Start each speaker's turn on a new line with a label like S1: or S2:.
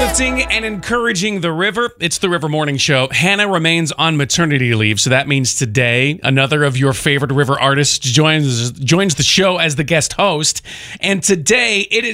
S1: Uplifting and encouraging the river. It's the River Morning Show. Hannah remains on maternity leave, so that means today another of your favorite river artists joins the show as the guest host. And today it is